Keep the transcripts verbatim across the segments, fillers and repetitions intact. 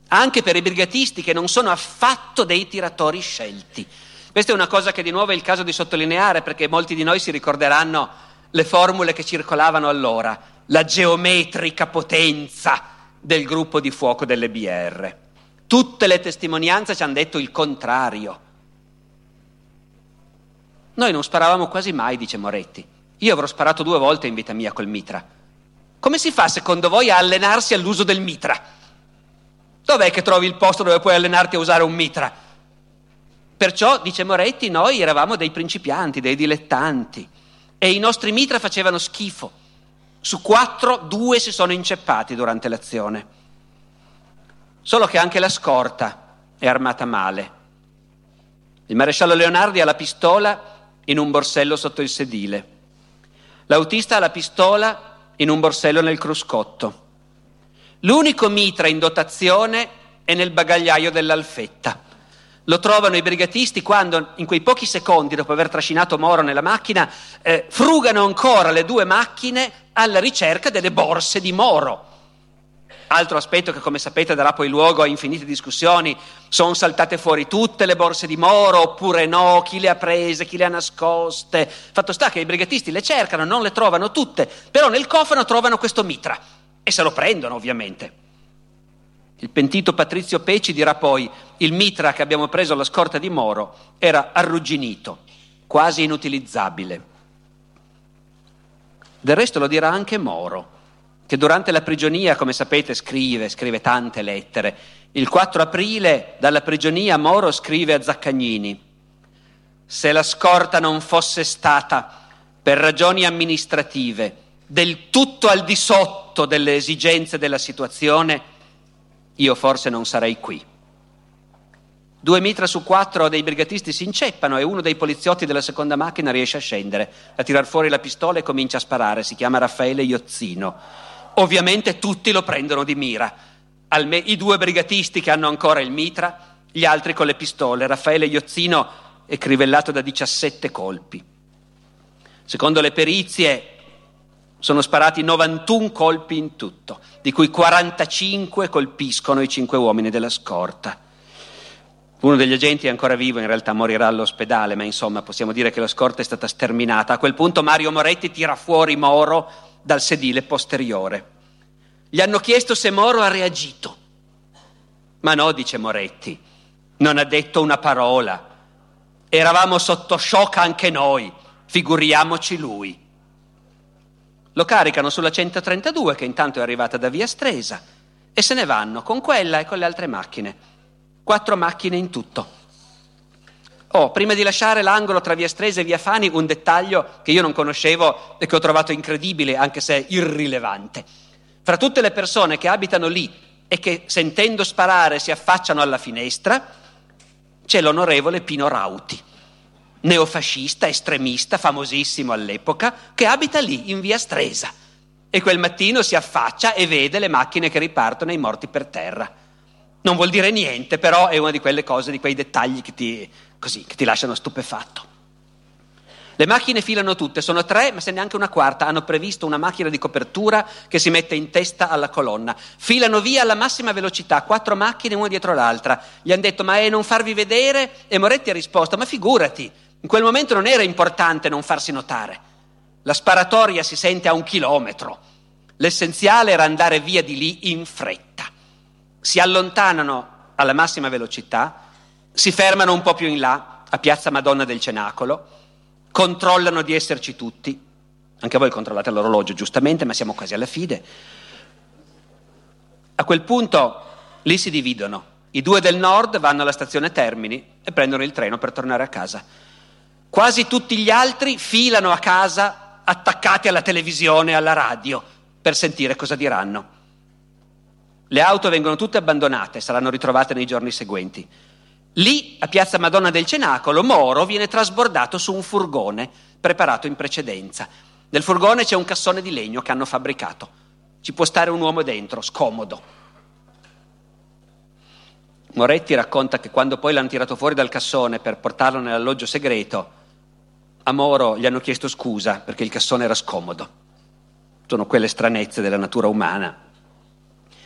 anche per i brigatisti che non sono affatto dei tiratori scelti. Questa è una cosa che di nuovo è il caso di sottolineare, perché molti di noi si ricorderanno le formule che circolavano allora, la geometrica potenza del gruppo di fuoco delle B R. Tutte le testimonianze ci hanno detto il contrario. Noi non sparavamo quasi mai, dice Moretti. Io avrò sparato due volte in vita mia col mitra. Come si fa, secondo voi, a allenarsi all'uso del mitra? Dov'è che trovi il posto dove puoi allenarti a usare un mitra? Perciò, dice Moretti, noi eravamo dei principianti, dei dilettanti, e i nostri mitra facevano schifo. Su quattro, due si sono inceppati durante l'azione. Solo che anche la scorta è armata male. Il maresciallo Leonardi ha la pistola in un borsello sotto il sedile. L'autista ha la pistola in un borsello nel cruscotto. L'unico mitra in dotazione è nel bagagliaio dell'Alfetta. Lo trovano i brigatisti quando, in quei pochi secondi dopo aver trascinato Moro nella macchina, eh, frugano ancora le due macchine alla ricerca delle borse di Moro. Altro aspetto che, come sapete, darà poi luogo a infinite discussioni: sono saltate fuori tutte le borse di Moro oppure no, chi le ha prese, chi le ha nascoste. Fatto sta che i brigatisti le cercano, non le trovano tutte, però nel cofano trovano questo mitra e se lo prendono, ovviamente. Il pentito Patrizio Pecci dirà poi: il mitra che abbiamo preso alla scorta di Moro era arrugginito, quasi inutilizzabile. Del resto lo dirà anche Moro, che durante la prigionia, come sapete, scrive, scrive tante lettere. Il quattro aprile, dalla prigionia, Moro scrive a Zaccagnini: se la scorta non fosse stata, per ragioni amministrative, del tutto al di sotto delle esigenze della situazione, io forse non sarei qui. Due mitra su quattro dei brigatisti si inceppano e uno dei poliziotti della seconda macchina riesce a scendere, a tirar fuori la pistola e comincia a sparare. Si chiama Raffaele Iozzino. Ovviamente tutti lo prendono di mira. Alme- I due brigatisti che hanno ancora il mitra, gli altri con le pistole. Raffaele Iozzino è crivellato da diciassette colpi. Secondo le perizie sono sparati novantuno colpi in tutto, di cui quarantacinque colpiscono i cinque uomini della scorta. Uno degli agenti è ancora vivo, in realtà morirà all'ospedale, ma insomma possiamo dire che la scorta è stata sterminata. A quel punto Mario Moretti tira fuori Moro dal sedile posteriore. Gli hanno chiesto se Moro ha reagito. Ma no, dice Moretti, non ha detto una parola. Eravamo sotto shock anche noi, figuriamoci lui. Lo caricano sulla centotrentadue, che intanto è arrivata da via Stresa, e se ne vanno con quella e con le altre macchine. Quattro macchine in tutto. Oh, prima di lasciare l'angolo tra via Stresa e via Fani, un dettaglio che io non conoscevo e che ho trovato incredibile, anche se irrilevante. Fra tutte le persone che abitano lì e che, sentendo sparare, si affacciano alla finestra, c'è l'onorevole Pino Rauti, neofascista, estremista, famosissimo all'epoca, che abita lì, in via Stresa. E quel mattino si affaccia e vede le macchine che ripartono e i morti per terra. Non vuol dire niente, però è una di quelle cose, di quei dettagli che ti, così, che ti lasciano stupefatto. Le macchine filano tutte, sono tre, ma se neanche una quarta. Hanno previsto una macchina di copertura che si mette in testa alla colonna. Filano via alla massima velocità, quattro macchine una dietro l'altra. Gli hanno detto: ma è non farvi vedere? E Moretti ha risposto: ma figurati, in quel momento non era importante non farsi notare. La sparatoria si sente a un chilometro. L'essenziale era andare via di lì in fretta. Si allontanano alla massima velocità, si fermano un po' più in là, a Piazza Madonna del Cenacolo, controllano di esserci tutti. Anche voi controllate l'orologio, giustamente, ma siamo quasi alla fine. A quel punto lì si dividono. I due del nord vanno alla stazione Termini e prendono il treno per tornare a casa. Quasi tutti gli altri filano a casa attaccati alla televisione e alla radio per sentire cosa diranno. Le auto vengono tutte abbandonate, saranno ritrovate nei giorni seguenti. Lì, a Piazza Madonna del Cenacolo, Moro viene trasbordato su un furgone preparato in precedenza. Nel furgone c'è un cassone di legno che hanno fabbricato. Ci può stare un uomo dentro, scomodo. Moretti racconta che quando poi l'hanno tirato fuori dal cassone per portarlo nell'alloggio segreto, a Moro gli hanno chiesto scusa perché il cassone era scomodo. Sono quelle stranezze della natura umana.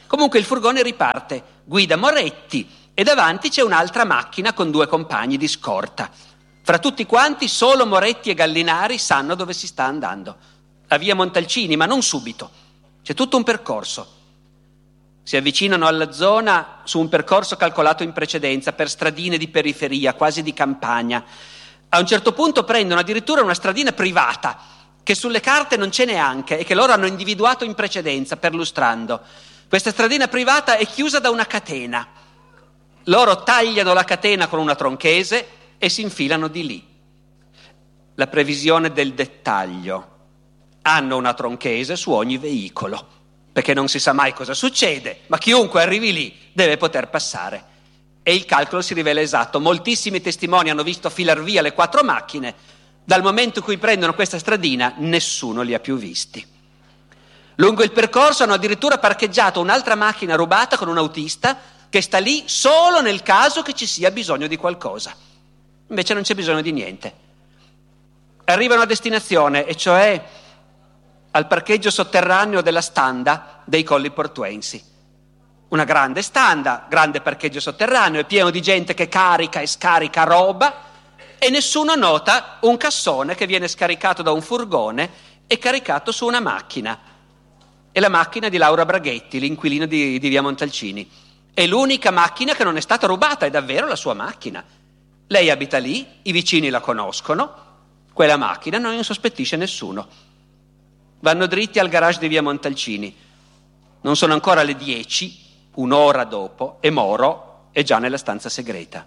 Comunque il furgone riparte, guida Moretti e davanti c'è un'altra macchina con due compagni di scorta. Fra tutti quanti solo Moretti e Gallinari sanno dove si sta andando. A via Montalcini, ma non subito. C'è tutto un percorso. Si avvicinano alla zona su un percorso calcolato in precedenza per stradine di periferia, quasi di campagna. A un certo punto prendono addirittura una stradina privata, che sulle carte non c'è neanche e che loro hanno individuato in precedenza, perlustrando. Questa stradina privata è chiusa da una catena. Loro tagliano la catena con una tronchese e si infilano di lì. La previsione del dettaglio. Hanno una tronchese su ogni veicolo, perché non si sa mai cosa succede, ma chiunque arrivi lì deve poter passare. E il calcolo si rivela esatto. Moltissimi testimoni hanno visto filar via le quattro macchine. Dal momento in cui prendono questa stradina, nessuno li ha più visti. Lungo il percorso hanno addirittura parcheggiato un'altra macchina rubata con un autista che sta lì solo nel caso che ci sia bisogno di qualcosa. Invece non c'è bisogno di niente. Arrivano a destinazione, e cioè al parcheggio sotterraneo della standa dei Colli Portuensi. Una grande standa, grande parcheggio sotterraneo, è pieno di gente che carica e scarica roba e nessuno nota un cassone che viene scaricato da un furgone e caricato su una macchina. È la macchina di Laura Braghetti, l'inquilino di, di via Montalcini. È l'unica macchina che non è stata rubata, è davvero la sua macchina. Lei abita lì, i vicini la conoscono, quella macchina non insospettisce nessuno. Vanno dritti al garage di via Montalcini. Non sono ancora le dieci, un'ora dopo, e Moro è già nella stanza segreta.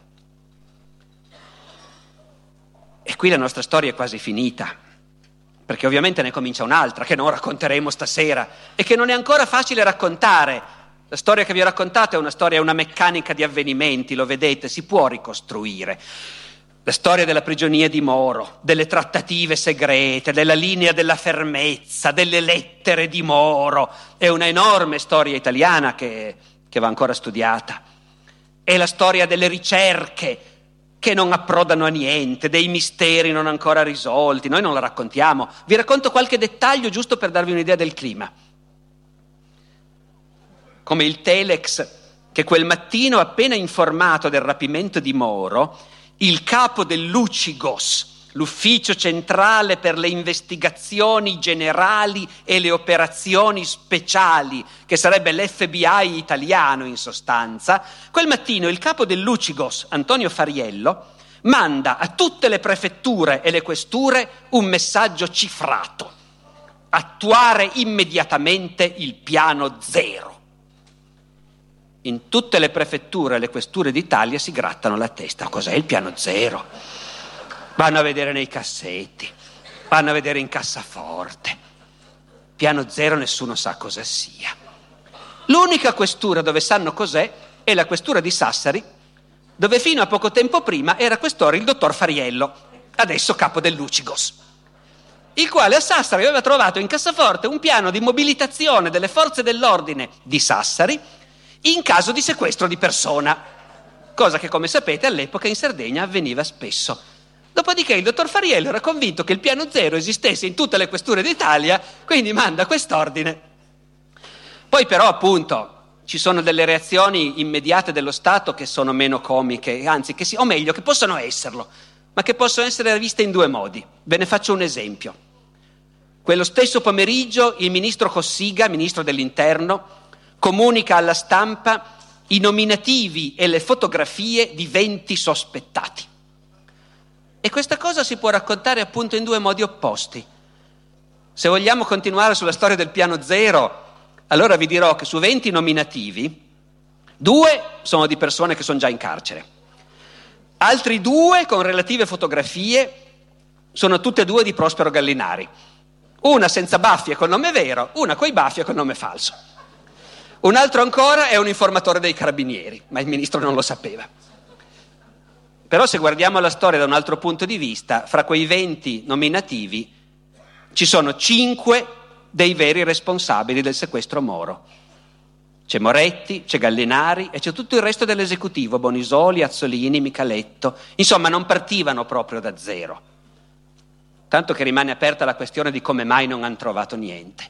E qui la nostra storia è quasi finita, perché ovviamente ne comincia un'altra che non racconteremo stasera e che non è ancora facile raccontare. La storia che vi ho raccontato è una storia, è una meccanica di avvenimenti, lo vedete, si può ricostruire. La storia della prigionia di Moro, delle trattative segrete, della linea della fermezza, delle lettere di Moro, è una enorme storia italiana che, che va ancora studiata. È la storia delle ricerche che non approdano a niente, dei misteri non ancora risolti, noi non la raccontiamo. Vi racconto qualche dettaglio giusto per darvi un'idea del clima. Come il Telex, che quel mattino, appena informato del rapimento di Moro, il capo dell'Ucigos, l'ufficio centrale per le investigazioni generali e le operazioni speciali, che sarebbe l'F B I italiano in sostanza, quel mattino il capo dell'Ucigos, Antonio Fariello, manda a tutte le prefetture e le questure un messaggio cifrato: attuare immediatamente il piano zero. In tutte le prefetture e le questure d'Italia si grattano la testa. Cos'è il piano zero? Vanno a vedere nei cassetti, vanno a vedere in cassaforte. Piano zero nessuno sa cosa sia. L'unica questura dove sanno cos'è è la questura di Sassari, dove fino a poco tempo prima era questore il dottor Fariello, adesso capo dell'Ucigos, il quale a Sassari aveva trovato in cassaforte un piano di mobilitazione delle forze dell'ordine di Sassari in caso di sequestro di persona, cosa che, come sapete, all'epoca in Sardegna avveniva spesso. Dopodiché il dottor Fariello era convinto che il piano zero esistesse in tutte le questure d'Italia, quindi manda quest'ordine. Poi però, appunto, ci sono delle reazioni immediate dello Stato che sono meno comiche, anzi, che si, o meglio, che possono esserlo, ma che possono essere viste in due modi. Ve ne faccio un esempio. Quello stesso pomeriggio il ministro Cossiga, ministro dell'Interno, comunica alla stampa i nominativi e le fotografie di venti sospettati. E questa cosa si può raccontare appunto in due modi opposti. Se vogliamo continuare sulla storia del piano zero, allora vi dirò che su venti nominativi, due sono di persone che sono già in carcere. Altri due, con relative fotografie, sono tutte e due di Prospero Gallinari. Una senza baffie col nome vero, una coi baffie col nome falso. Un altro ancora è un informatore dei carabinieri, ma il ministro non lo sapeva. Però se guardiamo la storia da un altro punto di vista, fra quei venti nominativi ci sono cinque dei veri responsabili del sequestro Moro. C'è Moretti, c'è Gallinari e c'è tutto il resto dell'esecutivo, Bonisoli, Azzolini, Micaletto. Insomma, non partivano proprio da zero. Tanto che rimane aperta la questione di come mai non hanno trovato niente.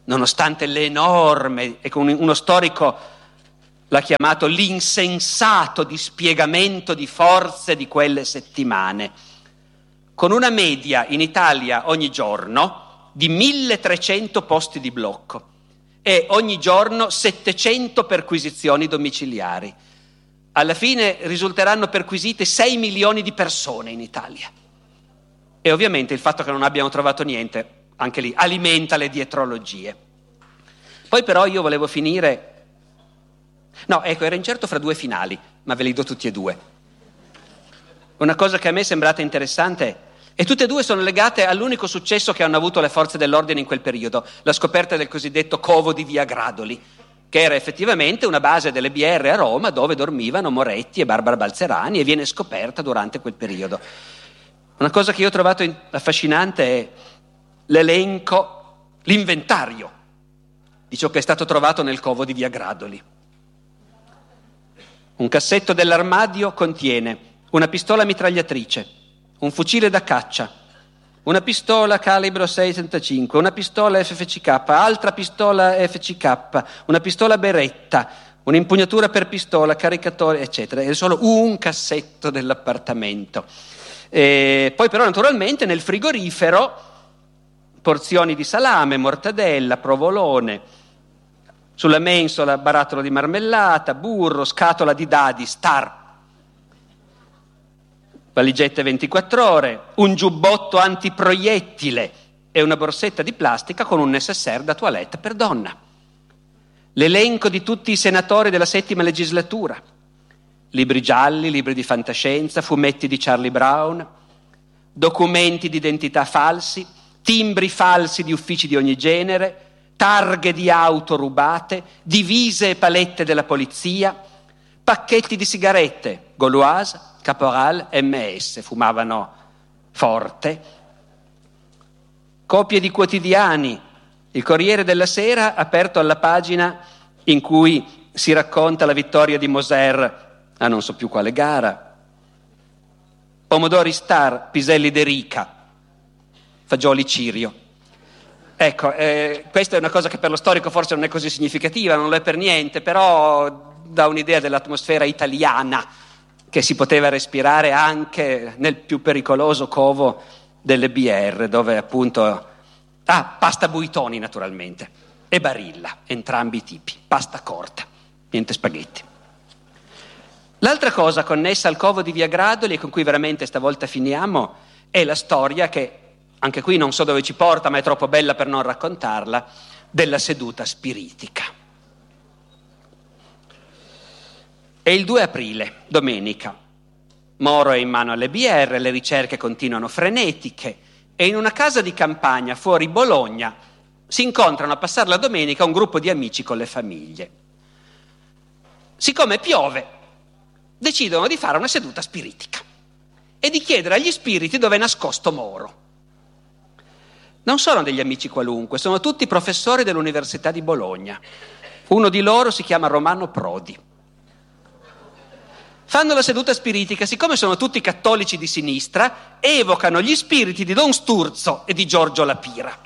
nonostante l'enorme, e con uno storico l'ha chiamato l'insensato dispiegamento di forze di quelle settimane, con una media in Italia ogni giorno di milletrecento posti di blocco e ogni giorno settecento perquisizioni domiciliari. Alla fine risulteranno perquisite sei milioni di persone in Italia. E ovviamente il fatto che non abbiano trovato niente, anche lì, alimenta le dietrologie. Poi però io volevo finire... No, ecco, ero incerto fra due finali, ma ve li do tutti e due. Una cosa che a me è sembrata interessante, e tutte e due sono legate all'unico successo che hanno avuto le forze dell'ordine in quel periodo, la scoperta del cosiddetto covo di Via Gradoli, che era effettivamente una base delle B R a Roma dove dormivano Moretti e Barbara Balzerani, e viene scoperta durante quel periodo. Una cosa che io ho trovato affascinante è l'elenco, l'inventario di ciò che è stato trovato nel covo di Via Gradoli. Un cassetto dell'armadio contiene una pistola mitragliatrice, un fucile da caccia, una pistola calibro sei sessantacinque, una pistola F F C K, altra pistola F C K, una pistola Beretta, un'impugnatura per pistola, caricatore, eccetera. È solo un cassetto dell'appartamento. E poi però naturalmente nel frigorifero porzioni di salame, mortadella, provolone, sulla mensola barattolo di marmellata, burro, scatola di dadi, Star, valigette ventiquattro ore, un giubbotto antiproiettile e una borsetta di plastica con un necessaire da toilette per donna. L'elenco di tutti i senatori della settima legislatura, libri gialli, libri di fantascienza, fumetti di Charlie Brown, documenti di identità falsi, timbri falsi di uffici di ogni genere, targhe di auto rubate, divise e palette della polizia, pacchetti di sigarette, Gauloise, Caporal, M S, fumavano forte, copie di quotidiani, il Corriere della Sera aperto alla pagina in cui si racconta la vittoria di Moser a non so più quale gara, pomodori Star, piselli De Rica, fagioli Cirio. Ecco, eh, questa è una cosa che per lo storico forse non è così significativa, non lo è per niente, però dà un'idea dell'atmosfera italiana che si poteva respirare anche nel più pericoloso covo delle B R, dove appunto... Ah, pasta Buitoni naturalmente, e Barilla, entrambi i tipi, pasta corta, niente spaghetti. L'altra cosa connessa al covo di Via Gradoli, e con cui veramente stavolta finiamo, è la storia che, anche qui non so dove ci porta, ma è troppo bella per non raccontarla, della seduta spiritica. È il due aprile, domenica. Moro è in mano alle B R, le ricerche continuano frenetiche e in una casa di campagna fuori Bologna si incontrano a passare la domenica un gruppo di amici con le famiglie. Siccome piove, decidono di fare una seduta spiritica e di chiedere agli spiriti dove è nascosto Moro. Non sono degli amici qualunque, sono tutti professori dell'Università di Bologna. Uno di loro si chiama Romano Prodi. Fanno la seduta spiritica, siccome sono tutti cattolici di sinistra, evocano gli spiriti di Don Sturzo e di Giorgio Lapira.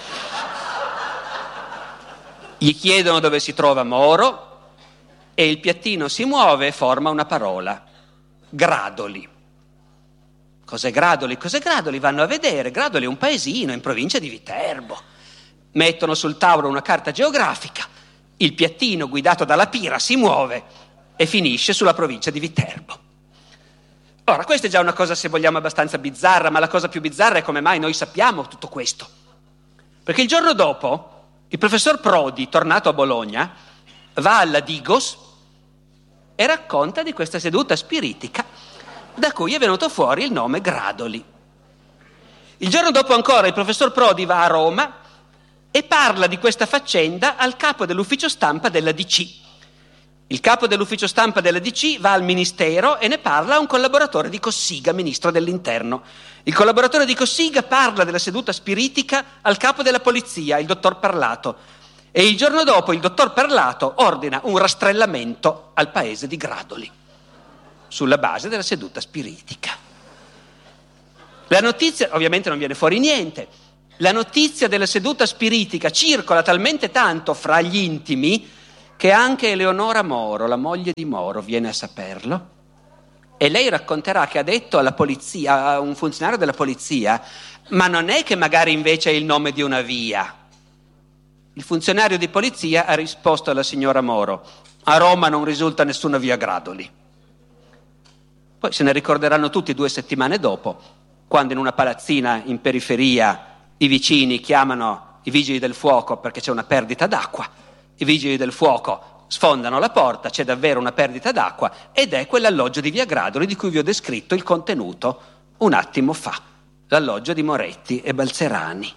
Gli chiedono dove si trova Moro e il piattino si muove e forma una parola: Gradoli. Cos'è Gradoli? Cos'è Gradoli? Vanno a vedere. Gradoli è un paesino in provincia di Viterbo. Mettono sul tavolo una carta geografica, il piattino guidato dalla Pira si muove e finisce sulla provincia di Viterbo. Ora, questa è già una cosa, se vogliamo, abbastanza bizzarra, ma la cosa più bizzarra è come mai noi sappiamo tutto questo. Perché il giorno dopo il professor Prodi, tornato a Bologna, va alla Digos e racconta di questa seduta spiritica da cui è venuto fuori il nome Gradoli. Il giorno dopo ancora il professor Prodi va a Roma e parla di questa faccenda al capo dell'ufficio stampa della D C. Il capo dell'ufficio stampa della D C va al ministero e ne parla a un collaboratore di Cossiga, ministro dell'interno. Il collaboratore di Cossiga parla della seduta spiritica al capo della polizia, il dottor Parlato. E il giorno dopo il dottor Parlato ordina un rastrellamento al paese di Gradoli, sulla base della seduta spiritica. La notizia, ovviamente non viene fuori niente, La notizia della seduta spiritica circola talmente tanto fra gli intimi che anche Eleonora Moro, la moglie di Moro, viene a saperlo, e lei racconterà che ha detto alla polizia, a un funzionario della polizia: ma non è che magari invece è il nome di una via? Il funzionario di polizia ha risposto alla signora Moro: a Roma non risulta nessuna via Gradoli. Poi se ne ricorderanno tutti due settimane dopo, quando in una palazzina in periferia i vicini chiamano i vigili del fuoco perché c'è una perdita d'acqua. I vigili del fuoco sfondano la porta, c'è davvero una perdita d'acqua, ed è quell'alloggio di via Gradoli di cui vi ho descritto il contenuto un attimo fa, l'alloggio di Moretti e Balzerani.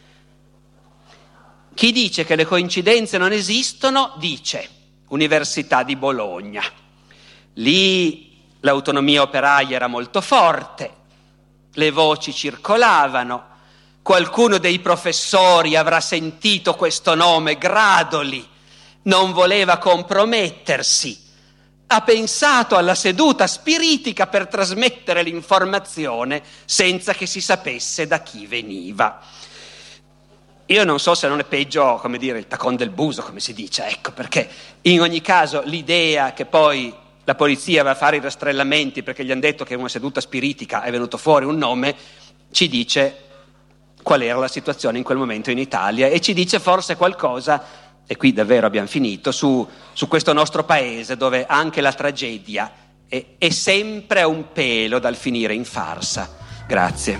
Chi dice che le coincidenze non esistono dice Università di Bologna. Lì l'autonomia operaia era molto forte, le voci circolavano, qualcuno dei professori avrà sentito questo nome Gradoli, non voleva compromettersi, ha pensato alla seduta spiritica per trasmettere l'informazione senza che si sapesse da chi veniva. Io non so se non è peggio, come dire, il tacon del buso, come si dice, ecco, perché in ogni caso l'idea che poi la polizia va a fare i rastrellamenti perché gli hanno detto che in una seduta spiritica è venuto fuori un nome, ci dice qual era la situazione in quel momento in Italia e ci dice forse qualcosa, e qui davvero abbiamo finito, su, su questo nostro paese dove anche la tragedia è, è sempre a un pelo dal finire in farsa. Grazie.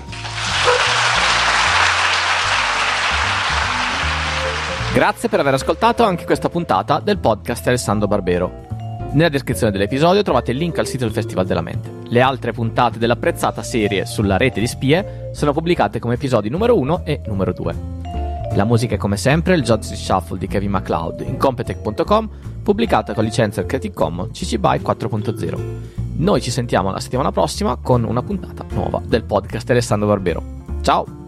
Grazie per aver ascoltato anche questa puntata del podcast Alessandro Barbero. Nella descrizione dell'episodio trovate il link al sito del Festival della Mente. Le altre puntate dell'apprezzata serie sulla rete di spie sono pubblicate come episodi numero uno e numero due. La musica è come sempre il Justice Shuffle di Kevin MacLeod in Competech punto com, pubblicata con licenza Creative Commons C C B Y quattro punto zero. Noi ci sentiamo la settimana prossima con una puntata nuova del podcast Alessandro Barbero. Ciao!